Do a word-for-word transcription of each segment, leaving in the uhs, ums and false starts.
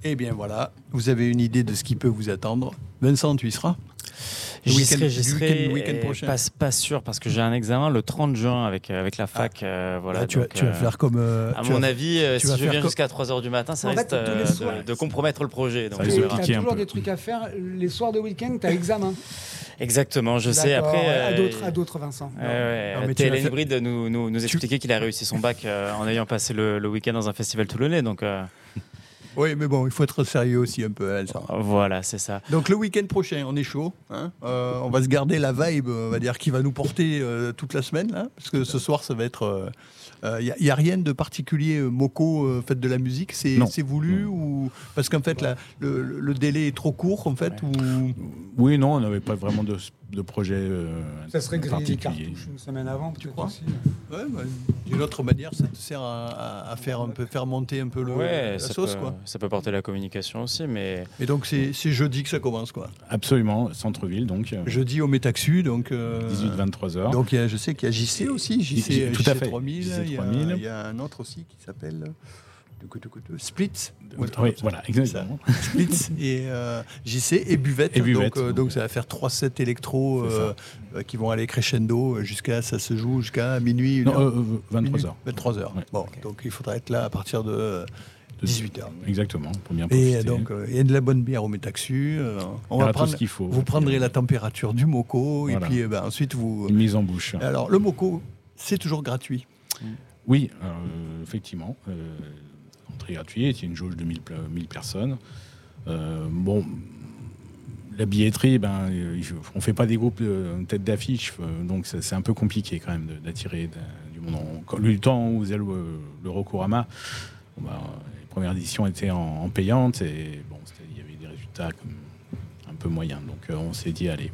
Eh bien voilà, vous avez une idée de ce qui peut vous attendre. Vincent, tu y seras ? Le J'y week-end- serai, j'y le serai. week-end- le week-end et prochain. Pas, pas sûr, parce que j'ai un examen le trente juin avec, avec la fac. euh, voilà, Là, tu, vas, donc, tu vas euh, faire comme. euh, À tu mon vas- avis, euh, tu si vas je faire viens co- jusqu'à trois heures du matin, ça En fait, risque tous les euh, soirs- de, de compromettre le projet. Donc, Ça risque Tu de voilà. as piquer un toujours peu. des trucs à faire. Les soirs de week-end, tu as examen. Exactement, je sais. D'accord, Après, à euh, d'autres, à d'autres, Vincent. Ouais, ouais. Non, mais tu vas Télène faire- Hybride nous, nous, nous expliquait qu'il a réussi son bac euh, en ayant passé le, le week-end dans un festival toulonnais. Donc euh, Oui, mais bon, il faut être sérieux aussi un peu. Hein, ça. voilà, c'est ça. Donc le week-end prochain, on est chaud. Hein. Euh, on va se garder la vibe, on va dire, qui va nous porter euh, toute la semaine, là, parce que ce soir, ça va être. Il euh, n'y a, a rien de particulier, euh, Moko, euh, faites de la musique, c'est, Non. c'est voulu ou parce qu'en fait, la- le, le délai est trop court, en fait, ou Oui, non, on n'avait pas vraiment de, de projet euh, Ça serait grillé des particulier. cartouches une semaine avant, tu crois aussi. ouais, bah, d'une autre manière, ça te sert à, à- à faire un peu, faire monter un peu le, Ouais, la ça, sauce, peut, quoi. ça peut porter la communication aussi, mais Et donc c'est, c'est jeudi que ça commence, quoi. Absolument, centre-ville, donc euh, Jeudi au Métaxu, donc. euh, dix-huit vingt-trois heures. Donc il y a, je sais qu'il y a J C aussi, J C, J- tout à J C fait. trois mille, J C il y a- trois mille. il y, a un autre aussi qui s'appelle euh, Splits. Oui, voilà, exactement. Splits et euh, J C et Buvette. Et Buvette, donc, euh, donc, donc ça va faire trois sets électro C'est euh, euh, qui vont aller crescendo jusqu'à, ça se joue jusqu'à minuit. une Non, heure. euh, vingt-trois heures. vingt-trois heures. Ouais. Bon, donc il faudra être là à partir de euh, dix-huit heures. Exactement, pour bien profiter. Et donc euh, il y a de la bonne bière au Métaxu. euh, on Il y va aura tout prendre, ce qu'il faut. vous prendrez la température du Moko Voilà. et puis eh ben, ensuite vous. Une mise en bouche. Alors le Moko, c'est toujours gratuit. Oui, alors, euh, effectivement. Euh, entrée gratuite, il y a une jauge de mille, pla- mille personnes. Euh, bon, la billetterie, ben, euh, il faut- on ne fait pas des groupes euh, tête d'affiche, euh, donc c'est, c'est un peu compliqué quand même de- d'attirer de- du monde. On- quand- le temps où vous faisait le, le Rokorama, bon, ben, les premières éditions étaient en, en payante et bon, c'était- il y avait des résultats comme un peu moyens. Donc euh, on s'est dit, allez,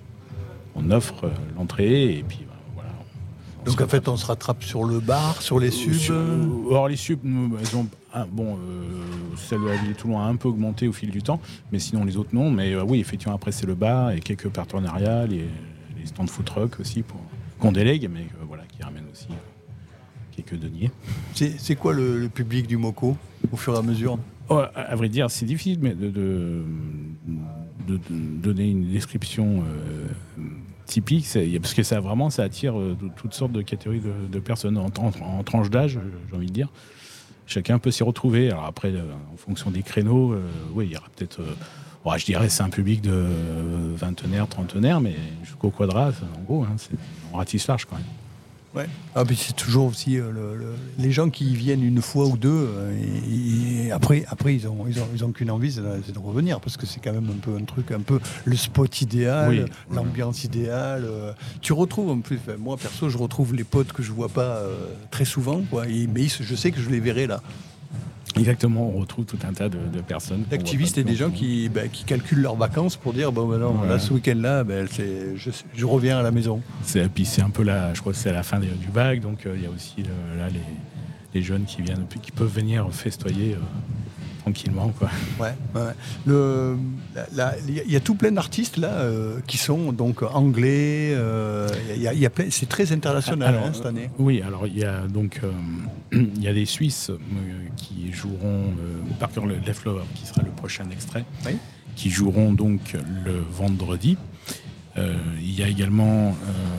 on, on offre euh, l'entrée et puis ben, voilà. On Donc se en fait, on se rattrape sur le bar, sur les subs. Sur- Or, les subs, nous, elles ont, ah, bon, euh, celle de la ville de Toulon a un peu augmenté au fil du temps, mais sinon les autres non. Mais euh, oui, effectivement, après c'est le bar et quelques partenariats, les, les stands de food truck aussi, pour, qu'on délègue, mais euh, voilà, qui ramènent aussi euh, quelques deniers. C'est, c'est quoi le, le public du Moko au fur et à mesure? Oh, à, à vrai dire, c'est difficile mais de, de, de- de donner une description euh, typique, c'est, parce que ça vraiment ça attire euh, de- toutes sortes de catégories de, de personnes en, en, en tranche d'âge, j'ai envie de dire. Chacun peut s'y retrouver. Alors après, euh, en fonction des créneaux, euh, oui, il y aura peut-être. Euh, ouais, je dirais c'est un public de euh, vingtenaires, trentenaires, mais jusqu'au quadra, ça, en gros, hein, c'est, on ratisse large quand même. Ouais. Ah, puis c'est toujours aussi euh, le- le- les gens qui y viennent une fois ou deux. euh, et, et après, après ils ont, ils ont, ils ont qu'une envie, c'est de, c'est de revenir parce que c'est quand même un peu un truc, un peu le spot idéal, Oui. l'ambiance idéale. euh. Tu retrouves en plus, enfin, moi perso, je retrouve les potes que je vois pas euh, très souvent, quoi. Et, mais je sais que je les verrai là. Exactement, on retrouve tout un tas de, de personnes. qu'on D'activistes voit et pas des depuis gens longtemps. qui, bah, qui calculent leurs vacances pour dire bon, ben non, Ouais. là, ce week-end-là, ben, c'est, je, je reviens à la maison. C'est, puis c'est un peu là, je crois que c'est à la fin des- du bac, donc euh, il y a aussi le- là les, les jeunes qui viennent, qui peuvent venir festoyer euh, tranquillement, quoi. Ouais, ouais. Le, la- la- il y a tout plein d'artistes là euh, qui sont donc anglais. euh, il y a- il y a plein- c'est très international Alors, hein, cette année. Oui, alors il y a donc euh, il y a des Suisses euh, qui joueront euh, Parker Leffler, qui sera le prochain extrait, Oui. qui joueront donc le vendredi. Euh, il y a également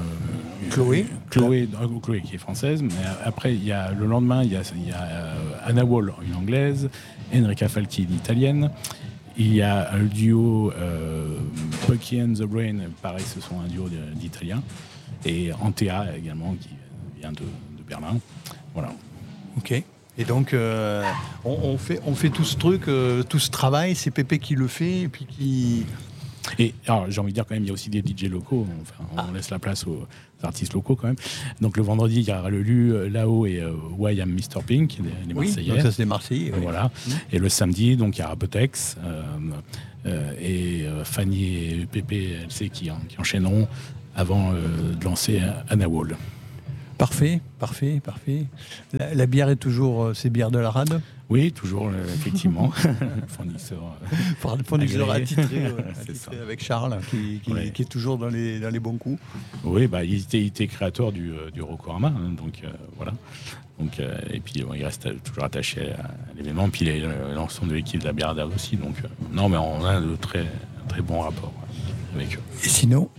euh, Chloé. Chloé, euh, Chloé qui est française, mais après il y a le lendemain il y a, il y a euh, Anna Wall, une anglaise, Enrica Falchi, une italienne. Il y a le duo euh, Pucky and the Brain, pareil, ce sont un duo de- d'Italiens, et Antea également qui vient de, de Berlin. Voilà. Ok. Et donc euh, on, on fait on fait tout ce truc, euh, tout ce travail. C'est Pépé qui le fait et puis qui. Et alors, j'ai envie de dire quand même, il y a aussi des D J locaux. Enfin, on laisse la place aux artistes locaux quand même. Donc le vendredi, il y aura le Lu, euh, Lao et euh, Why I'm mister Pink, les, les Oui. Marseillais. Donc ça c'est des Marseillais. oui. Voilà. Et le samedi, donc il y aura Botex euh, euh, et euh, Fanny et Pépé L C qui, en- qui enchaîneront avant euh, de lancer Anna Wall. Parfait, parfait, parfait. La, la bière est toujours, euh, c'est bière de la rade. Oui, toujours, euh, effectivement. Fournisseur. Par le fournisseur attitré, ouais, C'est attitré ça. avec Charles, qui, qui, Ouais. qui est toujours dans les, dans les bons coups. Oui, bah, il, était, il était créateur du, euh, du Rokorama, hein, donc euh, voilà. Donc, euh, et puis bon, il reste toujours attaché à l'événement, puis il est euh, l'ensemble de l'équipe de la Biarda aussi. Donc euh, non, mais on a de très, très bons rapports ouais, avec eux. Et sinon,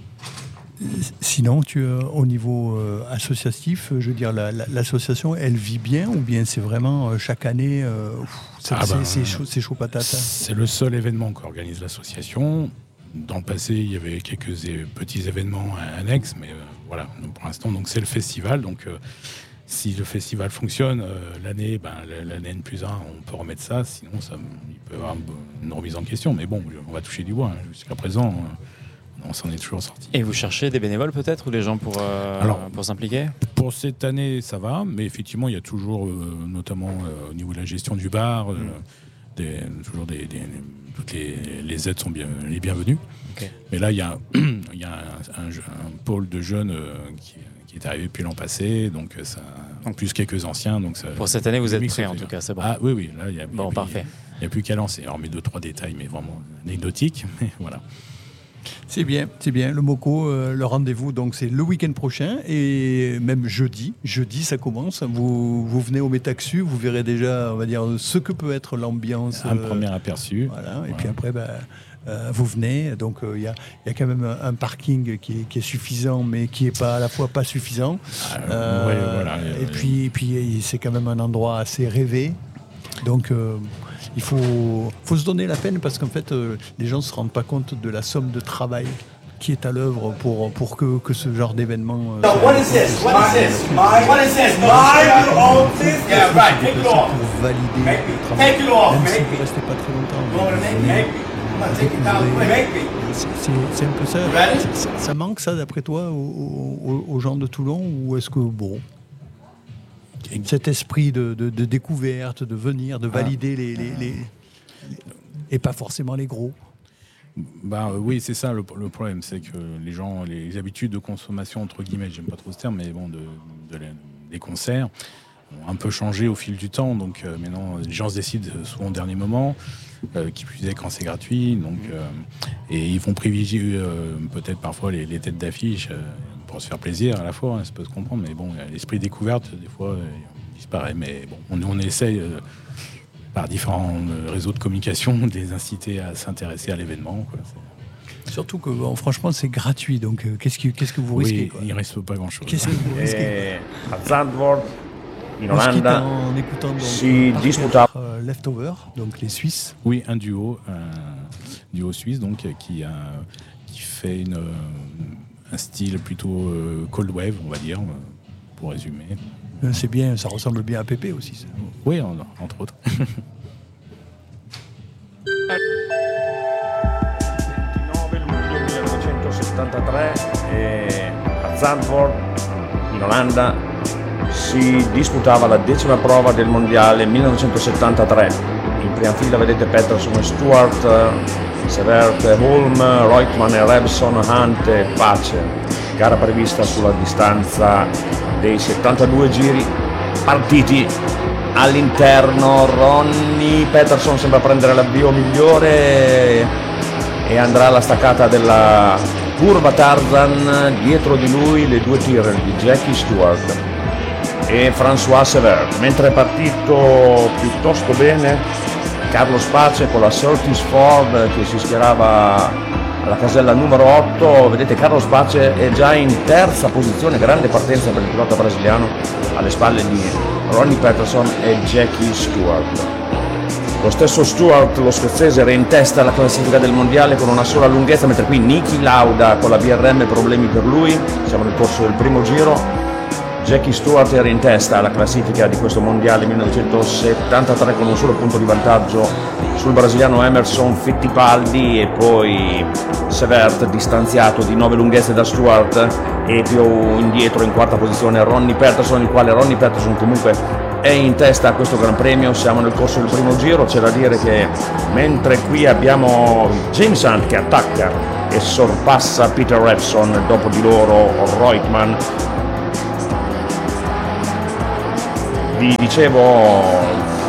sinon tu, euh, au niveau euh, associatif, euh, je veux dire, la- la- l'association, elle vit bien ou bien c'est vraiment euh, chaque année, euh, pff, c'est, Ah c'est- ben, c'est chaud, c'est chaud patate hein. C'est le seul événement qu'organise l'association. Dans le passé, il y avait quelques é- petits événements annexes, mais euh, voilà, donc, pour l'instant, donc c'est le festival. Donc, euh, si le festival fonctionne, euh, l'année, ben, l'année N plus un, on peut remettre ça. Sinon, ça, il peut y avoir une remise en question. Mais bon, on va toucher du bois. Hein. Jusqu'à présent, euh, on s'en est toujours sorti. Et vous cherchez des bénévoles peut-être ou des gens pour, euh, Alors, pour s'impliquer? Pour cette année, ça va, mais effectivement, il y a toujours, euh, notamment euh, au niveau de la gestion du bar, euh, des, toujours des, des- toutes les, les aides sont bien, les bienvenues. Ok. Mais là, il y a, il y a un, un, un pôle de jeunes euh, qui, qui est arrivé depuis l'an passé, donc ça, en plus quelques anciens. Donc ça, Pour cette année, vous êtes mix, prêts ça en fait tout bien. cas, c'est bon. Ah oui, oui, là, il y a, il y a- Bon, parfait. Il n'y a plus qu'à lancer. Alors, mes deux, trois détails, mais vraiment anecdotiques, mais voilà. C'est bien, c'est bien. Le Moco, euh, le rendez-vous, donc c'est le week-end prochain et même jeudi. Jeudi, ça commence. Vous, vous venez au Métaxu, vous verrez déjà, on va dire, ce que peut être l'ambiance. Un euh, premier aperçu. Voilà. Et Voilà. puis après, ben, euh, vous venez. Donc il y, a, y a quand même un, un parking qui est, qui est suffisant, mais qui n'est pas à la fois pas suffisant. Ah, Euh, ouais, voilà. Et puis, et puis c'est quand même un endroit assez rêvé. Donc euh, il faut, faut se donner la peine parce qu'en fait, euh, les gens ne se rendent pas compte de la somme de travail qui est à l'œuvre pour, pour que, que ce genre d'événement. euh, So what is this? What is this? My, what is this? My you own this? Yeah, right. Take it off. pour valider Make le me. travail. Take it off, Même make si me. vous ne restez pas très longtemps. You want to make me? Make me. I'm gonna take it down. Make me. C'est, c'est- c'est un peu ça. Ready? Ça, ça manque ça d'après toi aux, aux- aux gens de Toulon ou est-ce que bon cet esprit de, de- de découverte, de venir, de valider les, les- les- les- et pas forcément les gros. Bah euh, oui, c'est ça le, le problème, c'est que les gens, les habitudes de consommation entre guillemets, j'aime pas trop ce terme, mais bon, de, de la- des concerts ont un peu changé au fil du temps. Donc euh, maintenant, les gens se décident souvent au dernier moment, euh, qui plus est quand c'est gratuit. Donc euh, et ils vont privilégier euh, peut-être parfois les, les têtes d'affiche euh, pour se faire plaisir à la fois, hein, ça peut se comprendre. Mais bon, l'esprit découverte des fois euh, disparaît. Mais bon, on, on essaye. Euh, par différents euh, réseaux de communication, de les inciter à s'intéresser à l'événement. Quoi. C'est- Surtout que bon, franchement c'est gratuit, donc euh, qu'est-ce, que, qu'est-ce que vous risquez Oui, quoi il ne reste pas grand-chose. Qu'est-ce que vous risquez Eh, a Zandvoort, in On se quitte Olanda, en écoutant donc, si par disputa- cœur, euh, Leftover, donc les Suisses. Oui, un duo, un duo suisse donc, qui, a, qui fait une, euh, un style plutôt euh, cold wave, on va dire, euh, pour résumer. Euh, C'est bien, ça ressemble bien à Pépé aussi. Ça. Oui, en- entre autres. ventinove luglio millenovecentosettantatré e a Zandvoort, in Olanda, si disputava la decima prova del mondiale millenovecentosettantatré. In prima fila vedete Peterson e Stewart, Severt e Holm, Reutemann e Rebson, Hunt e Pace. Gara prevista sulla distanza dei settantadue giri partiti. All'interno Ronnie Peterson sembra prendere l'avvio migliore e andrà alla staccata della curva Tarzan. Dietro di lui le due Tyrrell di Jackie Stewart e François Severt, mentre è partito piuttosto bene Carlos Pace con la Surtees Ford che si schierava alla casella numero otto. Vedete, Carlos Pace è già in terza posizione, grande partenza per il pilota brasiliano, alle spalle di Ronnie Peterson e Jackie Stewart. Lo stesso Stewart, lo scozzese, era in testa alla classifica del mondiale con una sola lunghezza, mentre qui Niki Lauda con la B R M problemi per lui. Siamo nel corso del primo giro. Jackie Stewart era in testa alla classifica di questo mondiale millenovecentosettantatré con un solo punto di vantaggio sul brasiliano Emerson Fittipaldi, e poi Severt distanziato di nove lunghezze da Stewart, e più indietro in quarta posizione Ronnie Peterson, il quale Ronnie Peterson comunque è in testa a questo Gran Premio. Siamo nel corso del primo giro. C'è da dire che mentre qui abbiamo James Hunt che attacca e sorpassa Peter Revson, dopo di loro Reutemann. Vi dicevo,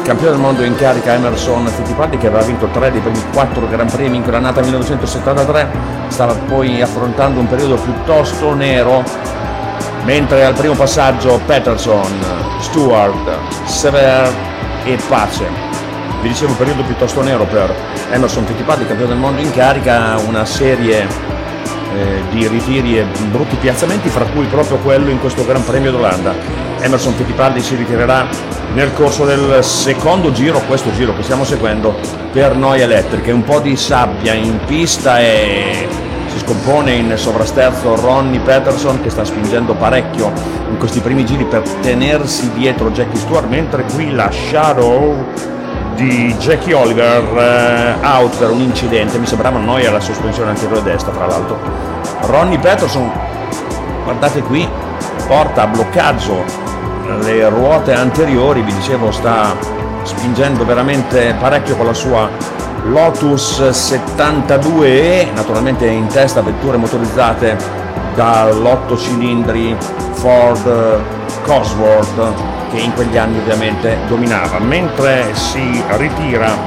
campione del mondo in carica Emerson Fittipaldi, che aveva vinto tre dei primi quattro Gran Premi in quell'annata millenovecentosettantatré, stava poi affrontando un periodo piuttosto nero, mentre al primo passaggio Peterson, Stewart, Sever e Pace. Vi dicevo periodo piuttosto nero per Emerson Fittipaldi, campione del mondo in carica, una serie eh, di ritiri e brutti piazzamenti, fra cui proprio quello in questo Gran Premio d'Olanda. Emerson Fittipaldi si ritirerà nel corso del secondo giro, questo giro che stiamo seguendo, per noie elettriche, un po' di sabbia in pista e si scompone in sovrasterzo Ronnie Peterson, che sta spingendo parecchio in questi primi giri per tenersi dietro Jackie Stewart, mentre qui la Shadow di Jackie Oliver eh, out per un incidente, mi sembrava noia alla sospensione anteriore destra. Tra l'altro Ronnie Peterson, guardate qui, porta a bloccaggio le ruote anteriori, vi dicevo sta spingendo veramente parecchio con la sua Lotus settantadue E, naturalmente in testa vetture motorizzate dall'otto cilindri Ford Cosworth, che in quegli anni ovviamente dominava. Mentre si ritira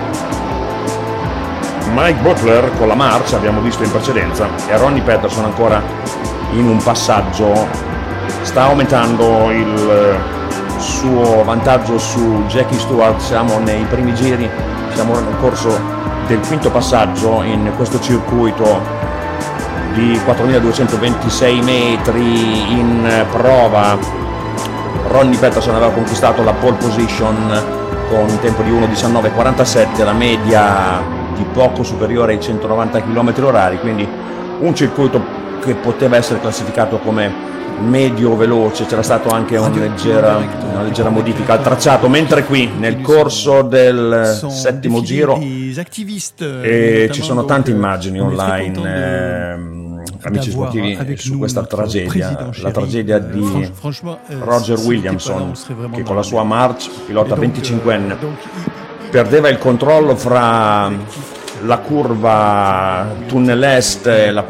Mike Butler con la March, abbiamo visto in precedenza, e Ronnie Peterson ancora in un passaggio sta aumentando il suo vantaggio su Jackie Stewart. Siamo nei primi giri, siamo nel corso del quinto passaggio in questo circuito di quattromiladuecentoventisei metri in prova. Ronnie Peterson aveva conquistato la pole position con un tempo di uno diciannove quarantasette, la media di poco superiore ai centonovanta chilometri orari, quindi un circuito che poteva essere classificato come medio veloce. C'era stato anche una leggera, una leggera modifica al tracciato, mentre qui nel corso del settimo giro e ci sono tante immagini online, eh, amici sportivi, su questa tragedia, la tragedia di Roger Williamson, che con la sua March, pilota venticinquenne, perdeva il controllo fra la curva tunnel est e la...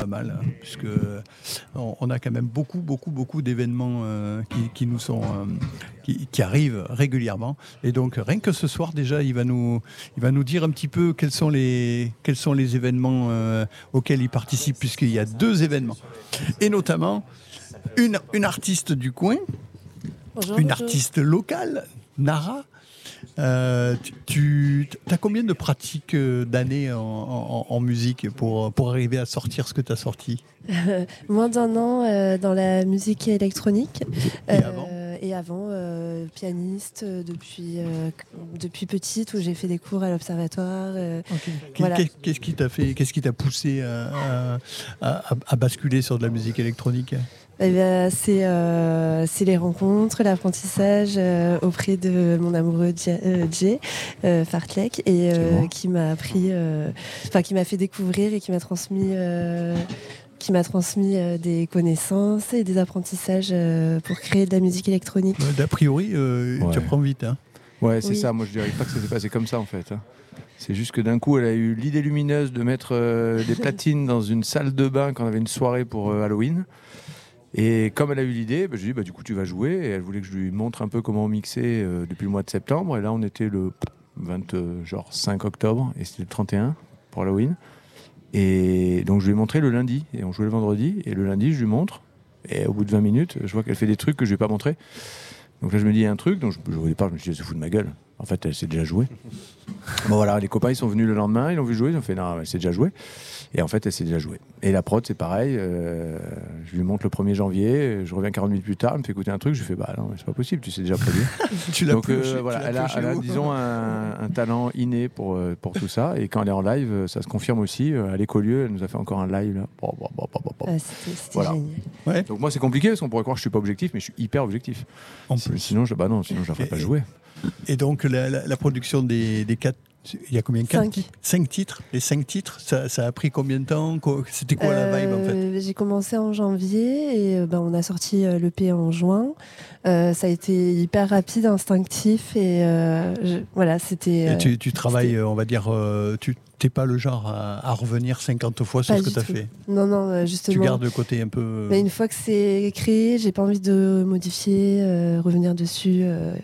On a quand même beaucoup, beaucoup, beaucoup d'événements euh, qui, qui nous sont, euh, qui, qui arrivent régulièrement. Et donc, rien que ce soir, déjà, il va nous, il va nous dire un petit peu quels sont les, quels sont les événements euh, auxquels il participe, puisqu'il y a deux événements. Et notamment, une, une artiste du coin, bonjour, une bonjour. artiste locale, Nara. Euh, tu as combien de pratiques d'années en, en, en musique pour, pour arriver à sortir ce que tu as sorti? euh, Moins d'un an euh, dans la musique électronique. Et euh, avant, et avant euh, pianiste euh, depuis, euh, depuis petite, où j'ai fait des cours à l'observatoire. Euh, okay. voilà. Qu'est-ce qui t'a fait, qu'est-ce qui t'a poussé à, à, à, à basculer sur de la musique électronique? Eh bien, c'est, euh, c'est les rencontres, l'apprentissage euh, auprès de mon amoureux Jay euh, Fartlek, et euh, qui m'a appris, enfin euh, qui m'a fait découvrir et qui m'a transmis, euh, qui m'a transmis euh, des connaissances et des apprentissages euh, pour créer de la musique électronique. D'a priori, euh, ouais. tu apprends vite, hein. Ouais, c'est oui. ça. Moi, je dirais pas que ça s'est passé comme ça en fait. Hein. C'est juste que d'un coup, elle a eu l'idée lumineuse de mettre euh, des platines dans une salle de bain quand on avait une soirée pour euh, Halloween. Et comme elle a eu l'idée, bah, je lui ai dit bah, du coup tu vas jouer, et elle voulait que je lui montre un peu comment mixer euh, depuis le mois de septembre, et là on était le vingt-cinq octobre et c'était le trente et un pour Halloween, et donc je lui ai montré le lundi et on jouait le vendredi, et le lundi je lui montre, et au bout de vingt minutes je vois qu'elle fait des trucs que je lui ai pas montré, donc là je me dis il y a un truc, donc je, je, au départ je me suis dit elle se fout de ma gueule, en fait elle s'est déjà jouée. Bon voilà, les copains ils sont venus le lendemain, ils l'ont vu jouer, ils ont fait non elle s'est déjà jouée. Et en fait, elle s'est déjà jouée. Et la prod, c'est pareil. Euh, je lui montre le premier janvier. Je reviens quarante minutes plus tard. Elle me fait écouter un truc. Je lui fais bah non, mais c'est pas possible. Tu sais déjà produire. tu l'as Donc pioché, euh, voilà, elle a, elle a disons un, un talent inné pour pour tout ça. Et quand elle est en live, ça se confirme aussi. À l'Écolieu, elle nous a fait encore un live là. Bon, bon, bon, bon, bon. Ah, c'était, c'était voilà. génial. Ouais. Donc moi, c'est compliqué parce qu'on pourrait croire que je suis pas objectif, mais je suis hyper objectif. En si, plus. Sinon, je bah non, sinon je la ferais pas jouer. Et donc la, la, la production des, des quatre. Il y a combien de cinq. cinq titres. Les cinq titres, ça, ça a pris combien de temps? C'était quoi euh, la vibe en fait? J'ai commencé en janvier et ben, on a sorti euh, l'E P en juin. Euh, ça a été hyper rapide, instinctif, et euh, je, voilà, c'était. Euh, et tu, tu travailles, on va dire, euh, tu t'es pas le genre à, à revenir cinquante fois sur pas ce que tu as tout. fait. Non, non, justement. Tu gardes le côté un peu. Mais une fois que c'est créé, j'ai pas envie de modifier, euh, revenir dessus. Euh,